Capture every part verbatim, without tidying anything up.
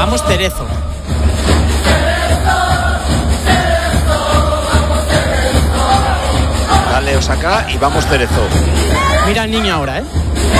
Vamos Cerezo. Dale Osaka y vamos Cerezo. Mira el niño ahora, ¿eh?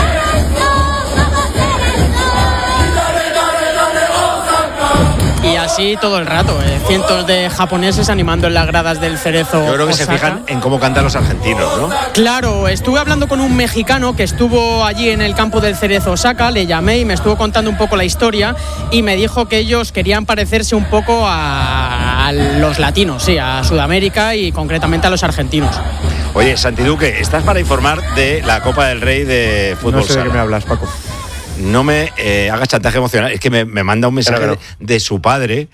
Y así todo el rato, eh. cientos de japoneses animando en las gradas del Cerezo. Yo creo que Osaka. se fijan en cómo cantan los argentinos, ¿no? Claro, estuve hablando con un mexicano que estuvo allí en el campo del Cerezo Osaka, le llamé y me estuvo contando un poco la historia y me dijo que ellos querían parecerse un poco a, a los latinos, sí, a Sudamérica y concretamente a los argentinos. Oye, Santi Duque, estás para informar de la Copa del Rey de Fútbol No sé Sala. de qué me hablas, Paco. No me eh, hagas chantaje emocional. Es que me, me manda un mensaje Claro, de, de su padre,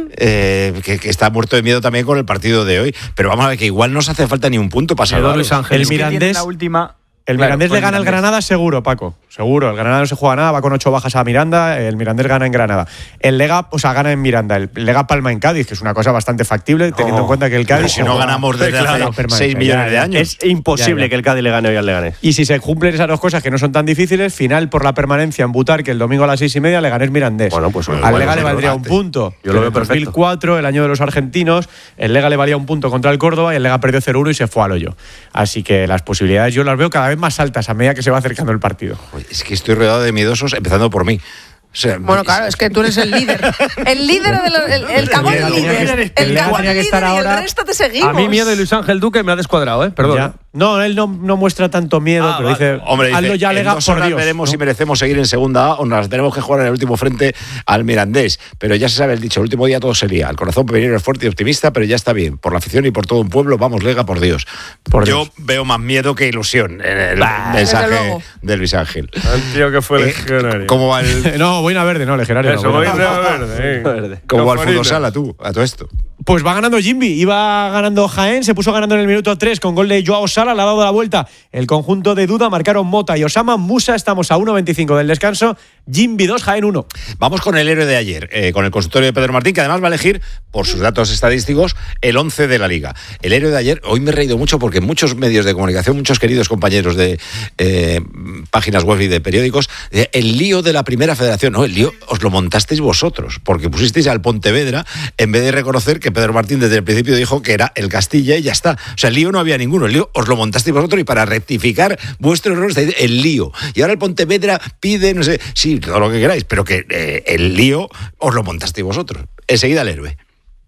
eh, que, que está muerto de miedo también con el partido de hoy. Pero vamos a ver, que igual no se hace falta ni un punto para salvar. Luis Ángel. El Es que tiene Mirandés, la última. el Claro, Mirandés fue le gana al Mirandés. Granada seguro, Paco. Seguro. El Granada no se juega nada, va con ocho bajas a Miranda. El Mirandés gana en Granada. El Lega, o sea, gana en Miranda. El Lega palma en Cádiz, que es una cosa bastante factible, teniendo en cuenta que el Cádiz. Pero si no juega- ganamos desde Claro, hace permanece, seis millones ya, de ya. años. Es imposible Ya, ya. que el Cádiz le gane hoy al Leganés. Y si se cumplen esas dos cosas que no son tan difíciles, final por la permanencia en Butar, que el domingo a las seis y media le ganes Mirandés. Bueno, pues al bueno, Lega le bueno, valdría un debate. punto. Yo lo veo En dos mil perfecto. cuatro, el año de los argentinos, el Lega le valía un punto contra el Córdoba y el Lega perdió cero uno y se fue al hoyo. Así que las posibilidades yo las veo cada vez más altas a medida que se va acercando el partido. Oye, es que estoy rodeado de miedosos, empezando por mí. O sea, Bueno, claro, es que tú eres el líder. El líder de los. El, el cagón Lega tenía líder. que- el El Lega cagón tenía que líder estar y ahora- el resto te seguimos. A mí miedo de Luis Ángel Duque me ha descuadrado, ¿eh? Perdón. Ya. No, él no, no muestra tanto miedo, Ah, pero vale. dice, hombre, dice, hazlo ya, en Lega, dos por horas Dios. veremos ¿no? si merecemos seguir en segunda A o nos tenemos que jugar en el último frente al Mirandés. Pero ya se sabe el dicho, el último día todo sería. El corazón pequeño es fuerte y optimista, pero ya está bien. Por la afición y por todo un pueblo, vamos, Lega, por Dios. Por Yo Dios. veo más miedo que ilusión en el desde mensaje luego. de Luis Ángel. El tío que fue Eh, legionario. ¿Cómo va el, No, boina verde, no, legionario. Eso, no, voy boina a verde. verde. Verde. cómo va el Cafarina. fútbol sala tú, a todo esto? Pues va ganando Jimby, iba ganando Jaén, se puso ganando en el minuto tres con gol de Joao Sala, le ha dado la vuelta el conjunto de Duda, marcaron Mota y Osama Musa, estamos a uno veinticinco del descanso, Jimby dos, Jaén uno. Vamos con el héroe de ayer, eh, con el consultorio de Pedro Martín, que además va a elegir, por sus datos estadísticos, el once de la Liga. El héroe de ayer, hoy me he reído mucho porque muchos medios de comunicación, muchos queridos compañeros de eh, páginas web y de periódicos, eh, el lío de la Primera Federación, no, el lío os lo montasteis vosotros, porque pusisteis al Pontevedra en vez de reconocer que Pedro Martín desde el principio dijo que era el Castilla y ya está. O sea, el lío no había ninguno, el lío os lo montasteis vosotros y para rectificar vuestro error estáis el lío. Y ahora el Pontevedra pide, no sé, sí, todo lo que queráis, pero que eh, el lío os lo montasteis vosotros. Enseguida el héroe.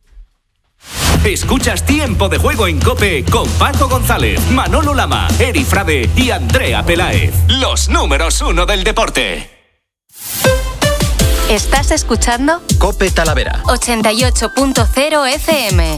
Escuchas Tiempo de Juego en COPE con Paco González, Manolo Lama, Eri Frade y Andrea Peláez. Los números uno del deporte. ¿Estás escuchando? COPE Talavera. ochenta y ocho punto cero F M.